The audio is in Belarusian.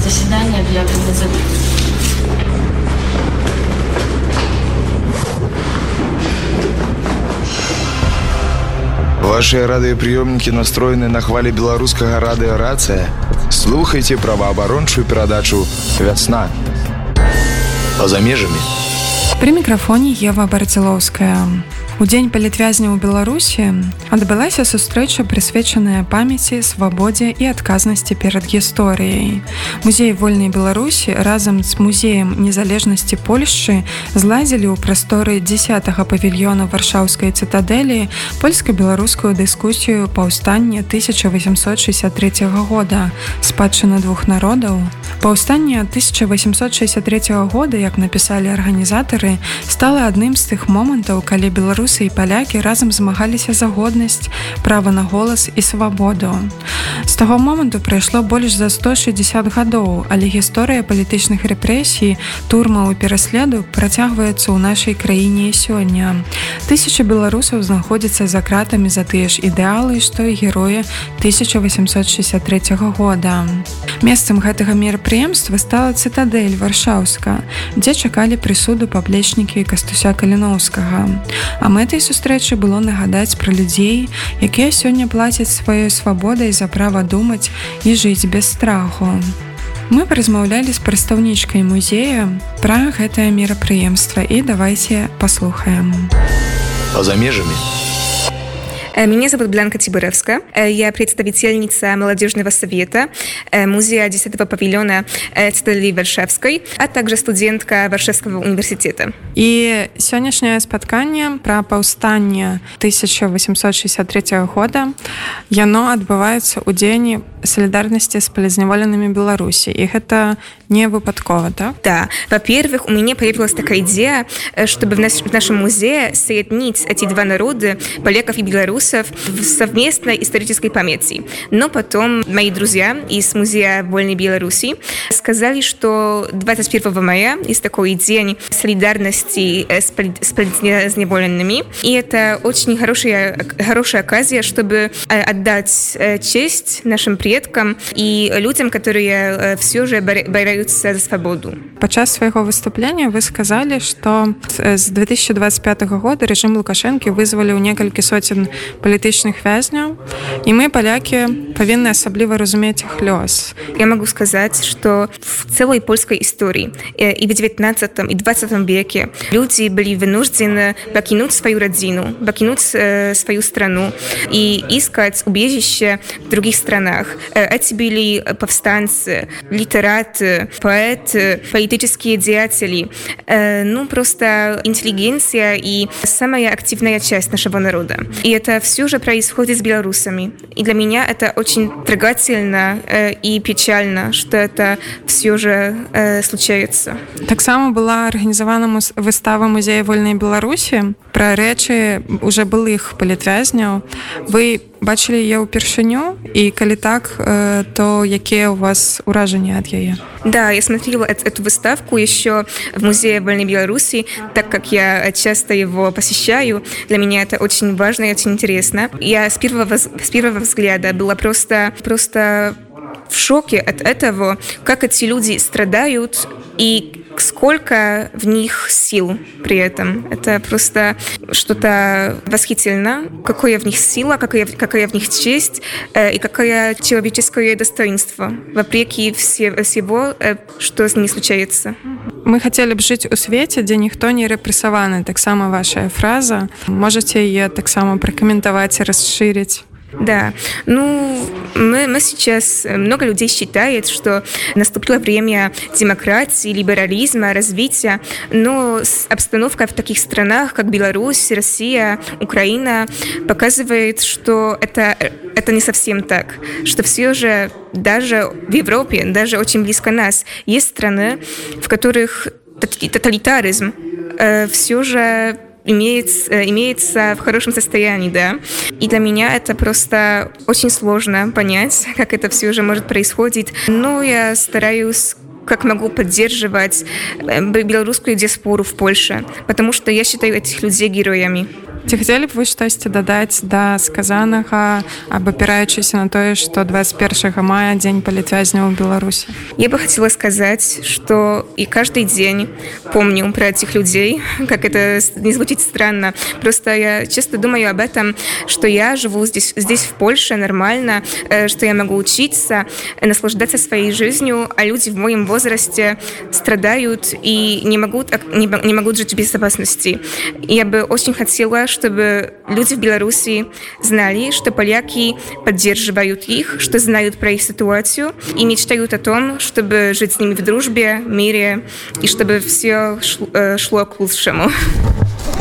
заседание объявлено закрытым. Ваши радыёпрыёмнікі настроены на хвалі беларускага радыёрацыя. Слухайце праваабарончую перадачу «Вясна». Па-за межамі. Пры мікрафоне Ева Барцелоўская. У дзень палітвязняў у Беларусі адбылася сустрэча, прысвечаная памяці, свабодзе і адказнасці перад гісторыяй. Музей вольнай Беларусі разам з музеем незалежнасці Польшчы зладзілі ў прасторы 10-га павільёна варшаўскай цытадэлі польска-беларускую дыскусію паўстання 1863 года «Спадчына двух народаў». Паўстанне 1863 года, як напісалі арганізатары, стала адным з тых момантаў, калі беларусы і палякі разам змагаліся за годнасць, права на голас і свабоду. З таго моманту прайшло больш за 160 гадоў, але гісторыя палітычных рэпрэсій, турмаў і пераследу працягваецца ў нашай краіне і сёння. Тысячы беларусаў знаходзяцца за кратамі за тыя ж ідэалы, што і героі 1863 года. Месцам гэтага мерапрыемства стала цытадэль Варшаўска, дзе чакалі прысуду паплечнікі Кастуся Каліноўскага. А мэтай сустрэчы было нагадаць пра людзей, якія сёння плацяць сваёй свабодай за права думаць і жыць без страху. Мы паразмаўлялі з прадстаўнічкай музея пра гэтае мерапрыемства і давайце паслухаем. Па-за межамі. Меня зовут Бланка Тиборевская. Я представительница молодежного совета музея 10-го павильона цитадели Варшавской, а также студентка Варшавского университета. И сегодняшнее спатканне про паўстанне 1863 года, яно адбываецца ў дзень солидарности с полезневоленными Беларуси. И это не выпадково, так? Да. Во-первых, у меня появилась такая идея, чтобы в нашем музее соединить эти два народа, поляков и белорусов, в совместной исторической памяти. Но потом мои друзья из Музея Вольной Беларуси сказали, что 21 мая есть такой день солидарности с полезневоленными. И это очень хорошая оказия, чтобы отдать честь нашим предкам и людям, которые все же борются за свободу. Падчас свайго выступлення вы сказали, што з 2025 года режим Лукашэнкі вызваліў некалькі соцен палітычных вязняў, і мы, палякі, павінны асабліва разумець іх лёс. Я могу сказать, что в целой польской истории и в 19 и 20 веке люди были вынуждены покинуть свою родину, покинуть свою страну и искать убежище в других странах. Эти были повстанцы, литераты, поэты, политические деятели, просто интеллигенция и самая активная часть нашего народа. И это все же происходит с белорусами. И для меня это очень трогательно и печально, что это все же случается. Так само была арганізавана выстава Музея Вольнай Беларусі пра рэчы уже былых палітвязняў. Вы бачылі яе ўпершыню, і калі так, то якія у вас уражения от яе? Да, я смотрела эту выставку еще в Музее Вольной Беларуси, так как я часто его посещаю. Для меня это очень важно и очень интересно. Я с первого взгляда была просто в шоке от этого, как эти люди страдают и сколько в них сил при этом. Это просто что-то восхитительно. Какая в них сила, какая в них честь и какое человеческое достоинство вопреки всего, что с ними случается. Мы хотели б жыць у свеце, дзе ніхто не рэпрэсаваны. Таксама ваша фраза. Можете яе таксама пракаментаваць і расширить? Да, мы сейчас, много людей считает, что наступило время демократии, либерализма, развития, но обстановка в таких странах, как Беларусь, Россия, Украина, показывает, что это не совсем так, что все же даже в Европе, даже очень близко нас, есть страны, в которых тоталитаризм все же имеется в хорошем состоянии, да. И для меня это просто очень сложно понять, как это все же может происходить. Но я стараюсь как могу поддерживать белорусскую диаспору в Польше, потому что я считаю этих людей героями. Ці хацелі б вы штосьці дадаць да сказанага, абапіраючыся на тое, што 21 мая дзень палітвязняў у Беларуси? Я бы хотела сказать, что и каждый день помню про этих людей, как это не звучит странно. Просто я часто думаю об этом, что я живу здесь в Польше нормально, что я могу учиться, наслаждаться своей жизнью, а люди в моем возрасте страдают и не могут жить в безопасности. Я бы очень хотела, чтобы люди в Беларуси знали, что поляки поддерживают их, что знают про их ситуацию и мечтают о том, чтобы жить с ними в дружбе, мире и чтобы все шло к лучшему.